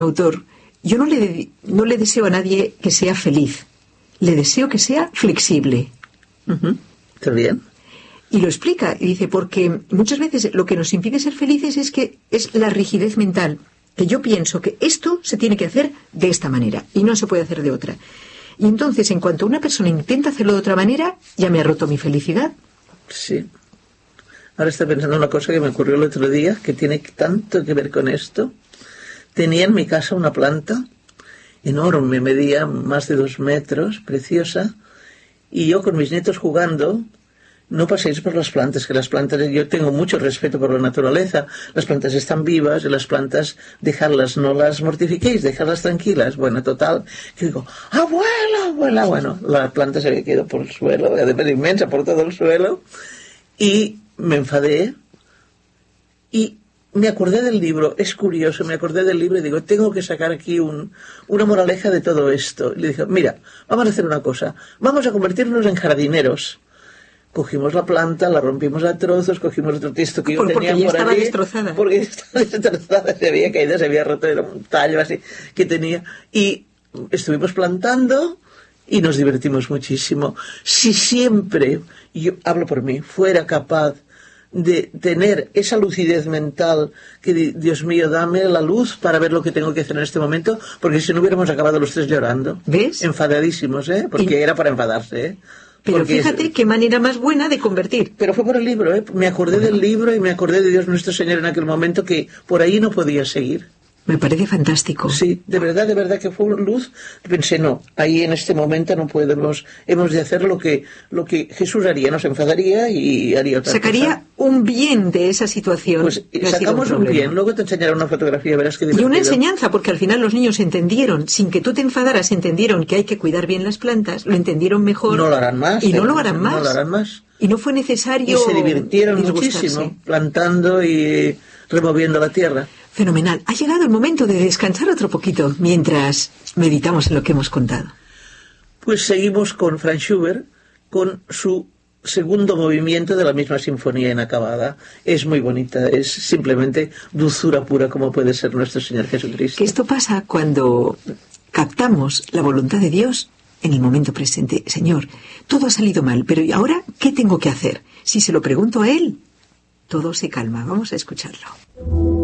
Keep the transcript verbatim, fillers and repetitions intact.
autor, yo no le, no le deseo a nadie que sea feliz, le deseo que sea flexible. Uh-huh. ¿Está bien? Y lo explica, y dice, porque muchas veces lo que nos impide ser felices es que es la rigidez mental, que yo pienso que esto se tiene que hacer de esta manera y no se puede hacer de otra. Y entonces, en cuanto una persona intenta hacerlo de otra manera, ya me ha roto mi felicidad. Sí. Ahora estoy pensando en una cosa que me ocurrió el otro día, que tiene tanto que ver con esto. Tenía en mi casa una planta enorme, medía más de dos metros, preciosa, y yo con mis nietos jugando. No paséis por las plantas, que las plantas, yo tengo mucho respeto por la naturaleza, las plantas están vivas y las plantas, dejarlas, no las mortifiquéis, dejarlas tranquilas. Bueno, total, que digo, abuela, abuela, bueno, la planta se había quedado por el suelo, además inmensa por todo el suelo, y me enfadé, y me acordé del libro, es curioso, me acordé del libro y digo, tengo que sacar aquí un, una moraleja de todo esto. Y le dije, mira, vamos a hacer una cosa, vamos a convertirnos en jardineros. Cogimos la planta, la rompimos a trozos, cogimos otro texto que yo por, tenía porque ya por estaba allí, destrozada. Porque estaba destrozada, se había caído, se había roto, era un tallo así que tenía. Y estuvimos plantando y nos divertimos muchísimo. Si siempre, yo hablo por mí, fuera capaz de tener esa lucidez mental que, Dios mío, dame la luz para ver lo que tengo que hacer en este momento, porque si no hubiéramos acabado los tres llorando. ¿Ves? Enfadadísimos, ¿eh? Porque y... era para enfadarse, ¿eh? Pero Porque fíjate es... qué manera más buena de convertir. Pero fue por el libro, ¿eh? Me acordé bueno. del libro y me acordé de Dios nuestro Señor en aquel momento, que por ahí no podía seguir. Me parece fantástico. Sí, de verdad, de verdad que fue luz. Pensé, no, ahí en este momento no podemos, hemos de hacer lo que, lo que Jesús haría, nos enfadaría y haría otra Sacaría cosa. un bien de esa situación. Pues sacamos un, un bien, luego te enseñaré una fotografía, verás que divertido. Y una enseñanza, porque al final los niños entendieron, sin que tú te enfadaras, entendieron que hay que cuidar bien las plantas, lo entendieron mejor. No lo harán más. Y no lo harán más. No lo harán más. Y no fue necesario. Y se divirtieron muchísimo, plantando y removiendo la tierra. Fenomenal. Ha llegado el momento de descansar otro poquito mientras meditamos en lo que hemos contado. Pues seguimos con Franz Schubert, con su segundo movimiento de la misma sinfonía inacabada. Es muy bonita, es simplemente dulzura pura como puede ser nuestro Señor Jesucristo. Que esto pasa cuando captamos la voluntad de Dios en el momento presente. Señor, todo ha salido mal, pero ¿y ahora qué tengo que hacer? Si se lo pregunto a Él, todo se calma. Vamos a escucharlo.